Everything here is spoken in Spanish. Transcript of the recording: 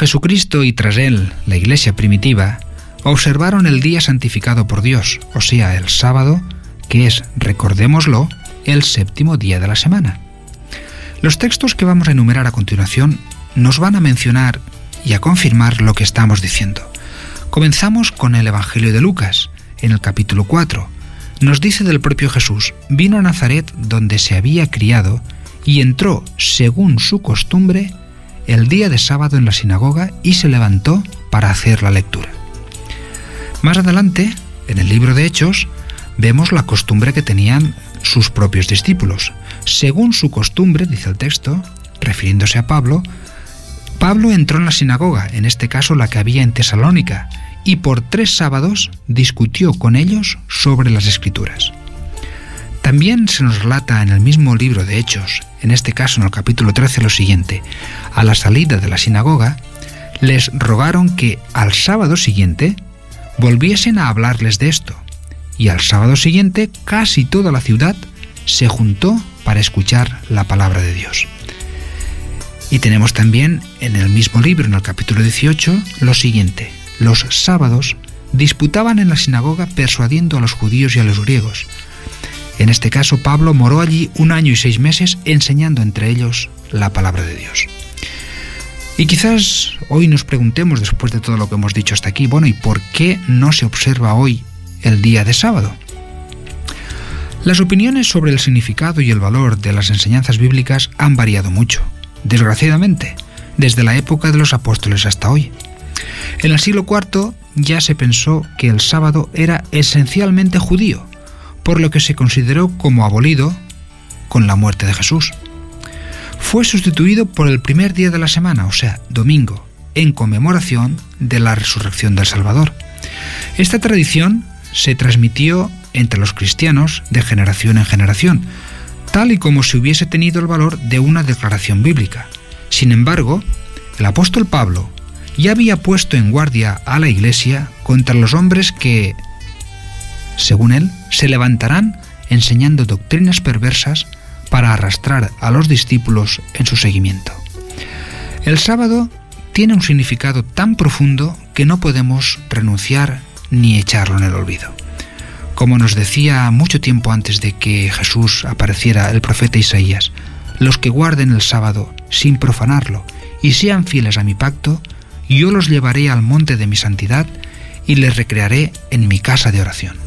Jesucristo y tras él la Iglesia primitiva observaron el día santificado por Dios, o sea, el sábado, que es, recordémoslo, el séptimo día de la semana. Los textos que vamos a enumerar a continuación nos van a mencionar y a confirmar lo que estamos diciendo. Comenzamos con el Evangelio de Lucas, en el capítulo 4. Nos dice del propio Jesús: vino a Nazaret donde se había criado y entró, según su costumbre, el día de sábado en la sinagoga y se levantó para hacer la lectura. Más adelante, en el libro de Hechos, vemos la costumbre que tenían sus propios discípulos. Según su costumbre, dice el texto, refiriéndose a Pablo, Pablo entró en la sinagoga, en este caso la que había en Tesalónica, y por 3 sábados discutió con ellos sobre las Escrituras. También se nos relata en el mismo libro de Hechos, en este caso en el capítulo 13, lo siguiente: a la salida de la sinagoga, les rogaron que al sábado siguiente volviesen a hablarles de esto, y al sábado siguiente casi toda la ciudad se juntó para escuchar la palabra de Dios. Y tenemos también en el mismo libro, en el capítulo 18, lo siguiente: los sábados disputaban en la sinagoga persuadiendo a los judíos y a los griegos. En este caso, Pablo moró allí 1 año y 6 meses enseñando entre ellos la palabra de Dios. Y quizás hoy nos preguntemos, después de todo lo que hemos dicho hasta aquí, bueno, ¿y por qué no se observa hoy el día de sábado? Las opiniones sobre el significado y el valor de las enseñanzas bíblicas han variado mucho, desgraciadamente, desde la época de los apóstoles hasta hoy. En el siglo IV ya se pensó que el sábado era esencialmente judío, por lo que se consideró como abolido con la muerte de Jesús. Fue sustituido por el primer día de la semana, o sea, domingo, en conmemoración de la resurrección del Salvador. Esta tradición se transmitió entre los cristianos de generación en generación, tal y como si hubiese tenido el valor de una declaración bíblica. Sin embargo, el apóstol Pablo ya había puesto en guardia a la Iglesia contra los hombres que, según él, se levantarán enseñando doctrinas perversas para arrastrar a los discípulos en su seguimiento. El sábado tiene un significado tan profundo que no podemos renunciar ni echarlo en el olvido. Como nos decía mucho tiempo antes de que Jesús apareciera el profeta Isaías: los que guarden el sábado sin profanarlo y sean fieles a mi pacto, yo los llevaré al monte de mi santidad y les recrearé en mi casa de oración.